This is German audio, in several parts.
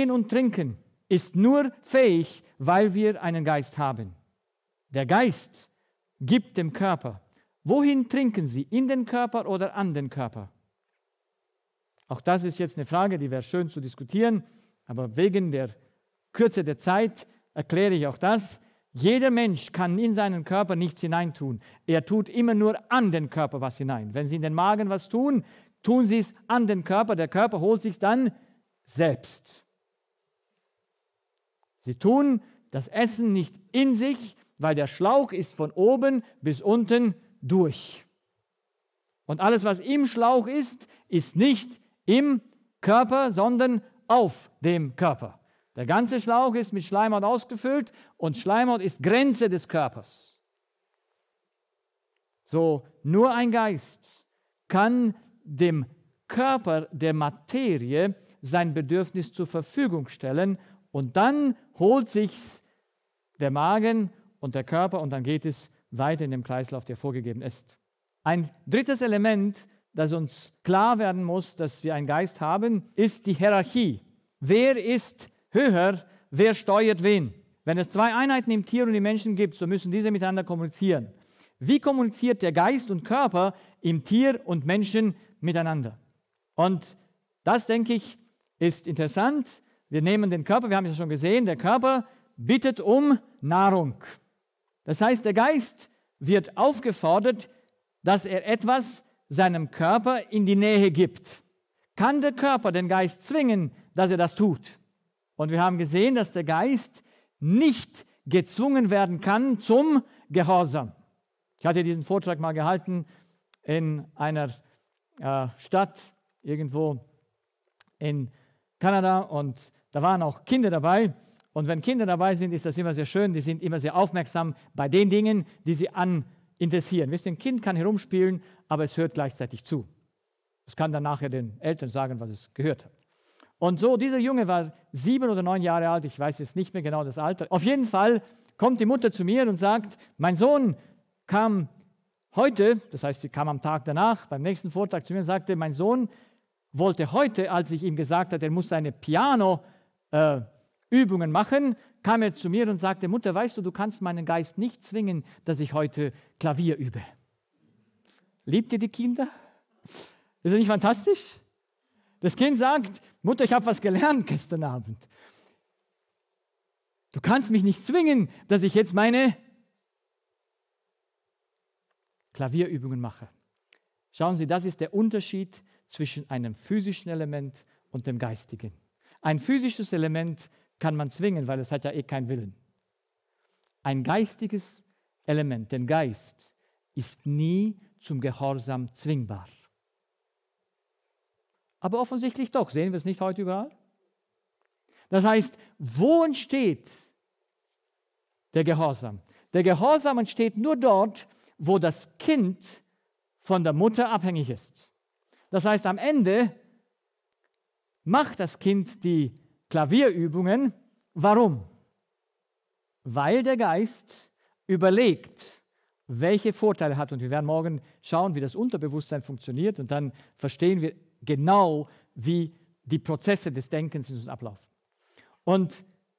Gehen und Trinken ist nur fähig, weil wir einen Geist haben. Der Geist gibt dem Körper. Wohin trinken Sie? In den Körper oder an den Körper? Auch das ist jetzt eine Frage, die wäre schön zu diskutieren, aber wegen der Kürze der Zeit erkläre ich auch das. Jeder Mensch kann in seinen Körper nichts hineintun. Er tut immer nur an den Körper was hinein. Wenn Sie in den Magen was tun, tun Sie es an den Körper. Der Körper holt sich dann selbst. Sie tun das Essen nicht in sich, weil der Schlauch ist von oben bis unten durch. Und alles, was im Schlauch ist, ist nicht im Körper, sondern auf dem Körper. Der ganze Schlauch ist mit Schleimhaut ausgefüllt und Schleimhaut ist Grenze des Körpers. So, nur ein Geist kann dem Körper der Materie sein Bedürfnis zur Verfügung stellen und dann holt sich's der Magen und der Körper und dann geht es weiter in dem Kreislauf, der vorgegeben ist. Ein drittes Element, das uns klar werden muss, dass wir einen Geist haben, ist die Hierarchie. Wer ist höher, wer steuert wen? Wenn es zwei Einheiten im Tier und im Menschen gibt, so müssen diese miteinander kommunizieren. Wie kommuniziert der Geist und Körper im Tier und Menschen miteinander? Und das, denke ich, ist interessant. Wir nehmen den Körper, wir haben es ja schon gesehen, der Körper bittet um Nahrung. Das heißt, der Geist wird aufgefordert, dass er etwas seinem Körper in die Nähe gibt. Kann der Körper den Geist zwingen, dass er das tut? Und wir haben gesehen, dass der Geist nicht gezwungen werden kann zum Gehorsam. Ich hatte diesen Vortrag mal gehalten in einer Stadt irgendwo in Kanada und da waren auch Kinder dabei. Und wenn Kinder dabei sind, ist das immer sehr schön. Die sind immer sehr aufmerksam bei den Dingen, die sie interessieren. Wisst ihr, ein Kind kann herumspielen, aber es hört gleichzeitig zu. Es kann dann nachher den Eltern sagen, was es gehört hat. Und so, dieser Junge war 7 oder 9 Jahre alt, ich weiß jetzt nicht mehr genau das Alter. Auf jeden Fall kommt die Mutter zu mir und sagt, mein Sohn kam heute, das heißt, sie kam am Tag danach, beim nächsten Vortrag zu mir und sagte, mein Sohn wollte heute, als ich ihm gesagt habe, er muss seine Piano-Übungen machen, kam er zu mir und sagte, Mutter, weißt du, du kannst meinen Geist nicht zwingen, dass ich heute Klavier übe. Liebt ihr die Kinder? Ist das nicht fantastisch? Das Kind sagt, Mutter, ich habe was gelernt gestern Abend. Du kannst mich nicht zwingen, dass ich jetzt meine Klavierübungen mache. Schauen Sie, das ist der Unterschied zwischen einem physischen Element und dem geistigen. Ein physisches Element kann man zwingen, weil es hat ja eh keinen Willen. Ein geistiges Element, den Geist, ist nie zum Gehorsam zwingbar. Aber offensichtlich doch, sehen wir es nicht heute überall? Das heißt, wo entsteht der Gehorsam? Der Gehorsam entsteht nur dort, wo das Kind von der Mutter abhängig ist. Das heißt, am Ende macht das Kind die Klavierübungen. Warum? Weil der Geist überlegt, welche Vorteile er hat. Und wir werden morgen schauen, wie das Unterbewusstsein funktioniert. Und dann verstehen wir genau, wie die Prozesse des Denkens in uns ablaufen. Und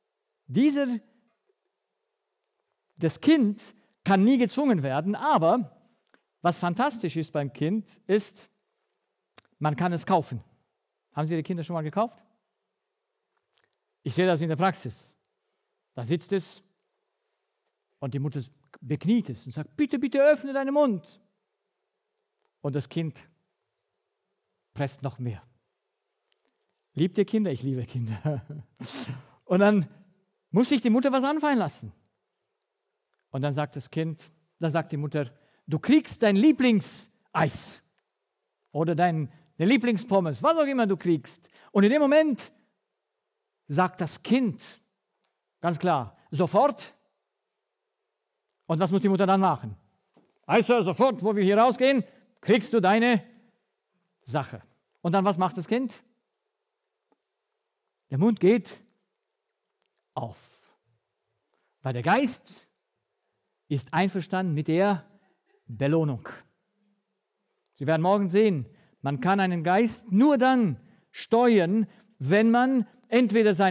das Kind kann nie gezwungen werden, aber was fantastisch ist beim Kind, ist, man kann es kaufen. Haben Sie Ihre Kinder schon mal gekauft? Ich sehe das in der Praxis. Da sitzt es und die Mutter bekniet es und sagt, bitte, bitte öffne deinen Mund. Und das Kind presst noch mehr. Liebt ihr Kinder? Ich liebe Kinder. Und dann muss sich die Mutter was anfallen lassen. Und dann sagt die Mutter, du kriegst dein Lieblingseis oder deine Lieblingspommes, was auch immer du kriegst. Und in dem Moment sagt das Kind ganz klar, sofort. Und was muss die Mutter dann machen? Also sofort, wo wir hier rausgehen, kriegst du deine Sache. Und dann, was macht das Kind? Der Mund geht auf. Weil der Geist ist einverstanden mit der Belohnung. Sie werden morgen sehen, man kann einen Geist nur dann steuern, wenn man entweder seine